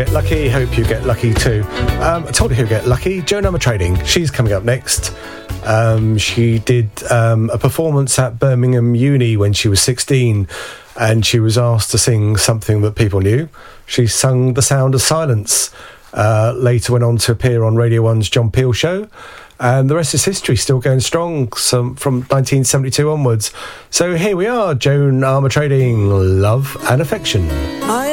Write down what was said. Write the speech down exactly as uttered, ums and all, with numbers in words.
get lucky. Hope you get lucky too. Um, I told you who'd get lucky. Joan Armatrading. She's coming up next. Um, she did um, a performance at Birmingham Uni when she was sixteen, and she was asked to sing something that people knew. She sung The Sound of Silence. Uh, later went on to appear on Radio one's John Peel Show. And the rest is history, still going strong some, from nineteen seventy-two onwards. So here we are, Joan Armatrading, Love and Affection. I